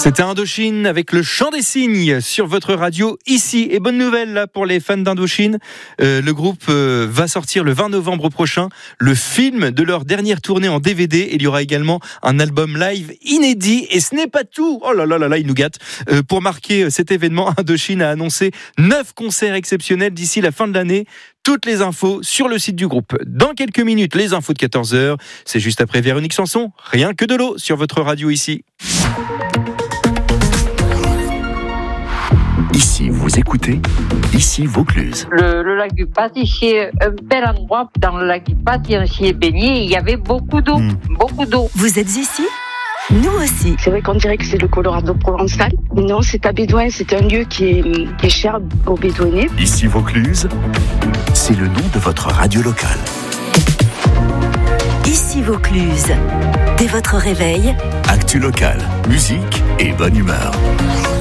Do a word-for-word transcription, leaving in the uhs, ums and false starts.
C'était Indochine avec le chant des cygnes sur votre radio ici. Et bonne nouvelle là pour les fans d'Indochine, euh, le groupe euh, va sortir le vingt novembre prochain le film de leur dernière tournée en D V D. Et il y aura également un album live inédit. Et ce n'est pas tout. Oh là là là là, il nous gâte. Euh, pour marquer cet événement, Indochine a annoncé neuf concerts exceptionnels d'ici la fin de l'année. Toutes les infos sur le site du groupe. Dans quelques minutes, les infos de quatorze heures. C'est juste après Véronique Sanson. Rien que de l'eau sur votre radio ici. Ici, vous écoutez, ici Vaucluse. Le, le lac du Pas, ici, un bel endroit. Dans le lac du Pas, on s'y est baigné. Il y avait beaucoup d'eau, mmh. beaucoup d'eau. Vous êtes ici ? Nous aussi. C'est vrai qu'on dirait que c'est le Colorado provençal. Non, c'est à Bédouin. C'est un lieu qui est, qui est cher aux Bédouinais. Ici Vaucluse, c'est le nom de votre radio locale. Ici Vaucluse. Dès votre réveil, actu locale, musique et bonne humeur.